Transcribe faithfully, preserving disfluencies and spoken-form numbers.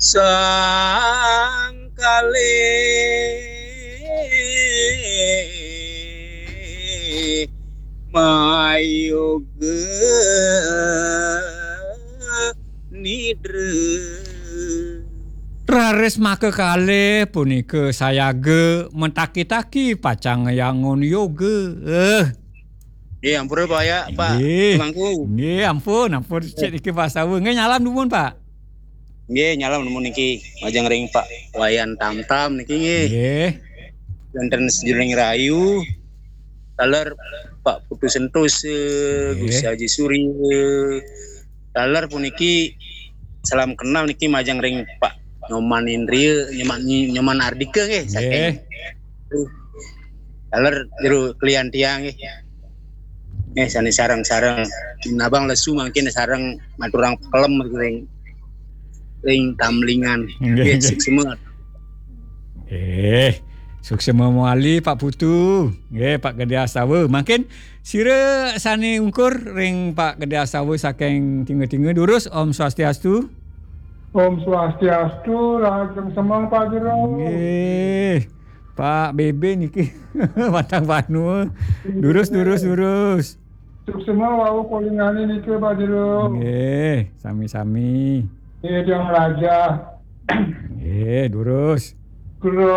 sangkale mayoge nidre. Rares make kalih punika sayage mentaki-taki pacang yangun yoga. Eh. Nggih, ampun Pak ya, Pak. Nggih. Tumangku. Nggih, ampun, ampun cek iki Pak Sawu. Nggih nyalam nuwun, Pak. Nggih, nyalam nuwun niki majeng ring Pak Wayan Tamtam niki nggih. Nggih. Wonten Sejuring Rayu. Taler Pak Putu Sentus, Gus Haji Suri. Taler puniki salam kenal niki majeng ring Pak Nyoman Indrieu, Nyoman Nyoman Ardika nggih saking. Taler jero klian tiang nggih. Eh sani sareng-sareng nabang lesu mungkin sareng maturang kelem ring ring tamlingan. Nggih semua. Eh, sukses memuali Pak Putu. Nggih Pak Gede Asawe. Mungkin sira sani ungkur ring Pak Gede Asawe saking tinggal-tinggal durus Om Swastiastu. Om Swastiastu, lajeng semang Pak Jero. Nggih. Pak Bebe niki Matang Panu. Durus durus durus. Sukses wau kolingane niki Pak Jero. Nggih, sami-sami. Nggih, Yang Raja. Nggih, durus. Kulo